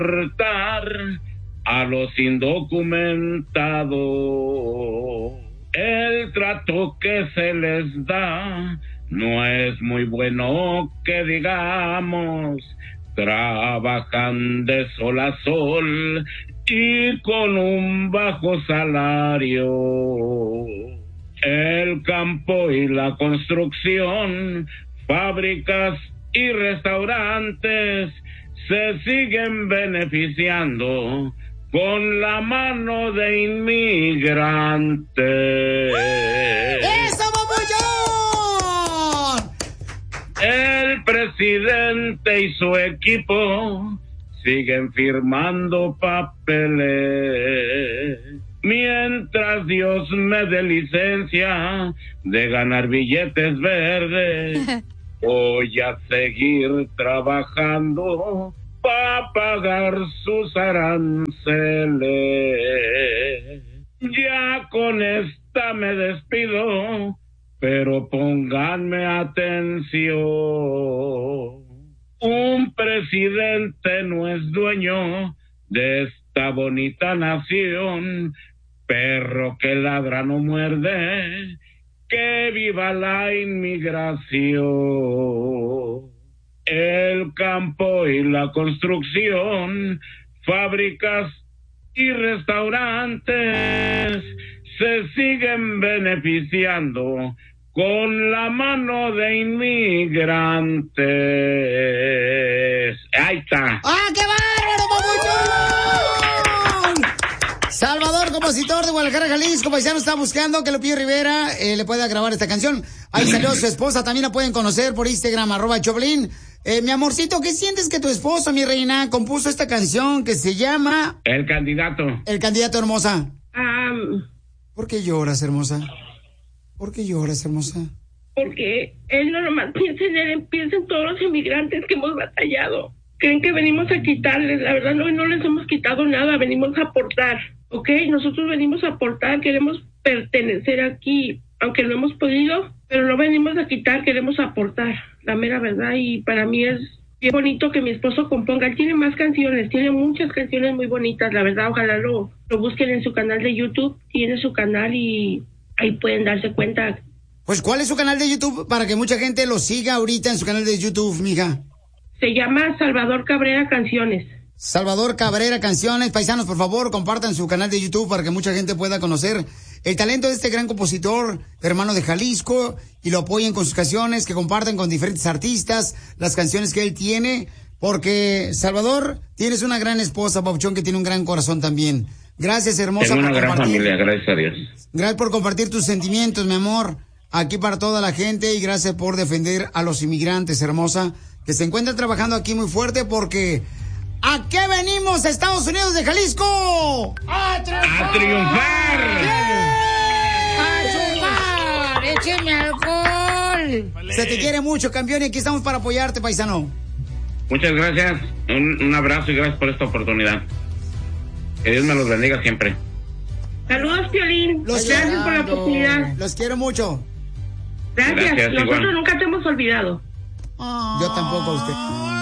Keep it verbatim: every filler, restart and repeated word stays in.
a los indocumentados. El trato que se les da no es muy bueno que digamos, trabajan de sol a sol y con un bajo salario. El campo y la construcción, fábricas y restaurantes se siguen beneficiando con la mano de inmigrantes. ¡Eso, papuchón! El presidente y su equipo siguen firmando papeles, mientras Dios me dé licencia de ganar billetes verdes. Voy a seguir trabajando para pagar sus aranceles. Ya con esta me despido, pero pónganme atención. Un presidente no es dueño de esta bonita nación. Perro que ladra no muerde. Que viva la inmigración. El campo y la construcción, fábricas y restaurantes se siguen beneficiando con la mano de inmigrantes. Ahí está. ¡Ah, qué bárbaro, papuchón! Salvador, compositor de Guadalajara, Jalisco, paisano, está buscando que Lupillo Rivera eh, le pueda grabar esta canción. Ahí salió su esposa, también la pueden conocer por Instagram, arroba Choplin. Eh, mi amorcito, ¿qué sientes que tu esposo, mi reina, compuso esta canción que se llama... El candidato. El candidato, hermosa. Um, ¿Por qué lloras, hermosa? ¿Por qué lloras, hermosa? Porque él no nomás piensa en él, piensa en todos los inmigrantes que hemos batallado. Creen que venimos a quitarles, la verdad no, no les hemos quitado nada, venimos a aportar, ¿ok? Nosotros venimos a aportar, queremos pertenecer aquí, aunque no hemos podido, pero no venimos a quitar, queremos aportar, la mera verdad, y para mí es bien bonito que mi esposo componga. Él tiene más canciones, tiene muchas canciones muy bonitas, la verdad, ojalá lo, lo busquen en su canal de YouTube, tiene su canal y ahí pueden darse cuenta. Pues, ¿cuál es su canal de YouTube para que mucha gente lo siga ahorita en su canal de YouTube, mija? Se llama Salvador Cabrera Canciones. Salvador Cabrera Canciones. Paisanos, por favor, compartan su canal de YouTube para que mucha gente pueda conocer el talento de este gran compositor, hermano de Jalisco, y lo apoyen con sus canciones, que compartan con diferentes artistas las canciones que él tiene, porque, Salvador, tienes una gran esposa, Papuchón, que tiene un gran corazón también. Gracias, hermosa. Tengo una gran familia, gracias a Dios. Gracias por compartir tus sentimientos, mi amor, aquí para toda la gente, y gracias por defender a los inmigrantes, hermosa, que se encuentran trabajando aquí muy fuerte, porque ¿a qué venimos, Estados Unidos de Jalisco? ¡A triunfar! ¡A triunfar! ¡A triunfar! ¡Écheme alcohol! Vale. Se te quiere mucho, campeón, y aquí estamos para apoyarte, paisano. Muchas gracias, un, un abrazo y gracias por esta oportunidad. Que Dios me los bendiga siempre. Saludos, Piolín. Los gracias quiero, por la oportunidad. Los quiero mucho. Gracias, gracias nosotros igual. Nunca te hemos olvidado. Yo tampoco a usted.